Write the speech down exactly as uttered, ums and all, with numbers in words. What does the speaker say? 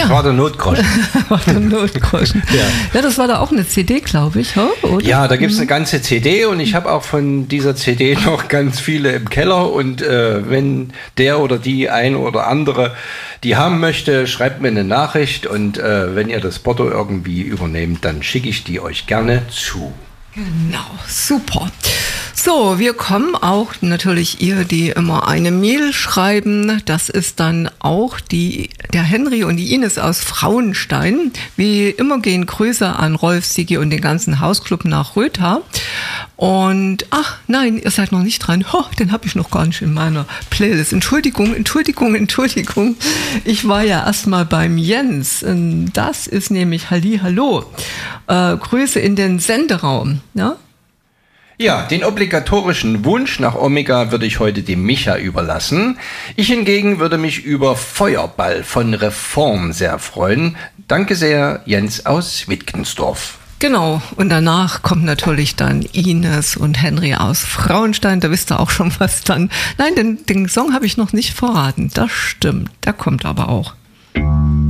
ja. war der Notgroschen. war der Notgroschen. ja. ja, das war da auch eine C D, glaube ich, oder? Ja, da gibt es eine ganze C D und ich habe auch von dieser C D noch ganz viele im Keller und äh, wenn der oder die ein oder andere die haben möchte, schreibt mir eine Nachricht und äh, wenn ihr das Porto irgendwie übernehmt, dann schicke ich die euch gerne zu. Genau, super. So, wir kommen auch natürlich ihr, die immer eine Mail schreiben. Das ist dann auch die, der Henry und die Ines aus Frauenstein. Wie immer gehen Grüße an Rolf, Sigi und den ganzen Hausclub nach Rötha. Und, ach nein, ihr seid noch nicht dran. Oh, den habe ich noch gar nicht in meiner Playlist. Entschuldigung, Entschuldigung, Entschuldigung. Ich war ja erstmal beim Jens. Das ist nämlich Hallihallo. Äh, Grüße in den Senderaum. Ja? Ja, den obligatorischen Wunsch nach Omega würde ich heute dem Micha überlassen. Ich hingegen würde mich über Feuerball von Reform sehr freuen. Danke sehr, Jens aus Wittgensdorf. Genau, und danach kommt natürlich dann Ines und Henry aus Frauenstein. Da wisst ihr auch schon was dann. Nein, den, den Song habe ich noch nicht verraten. Das stimmt, der kommt aber auch.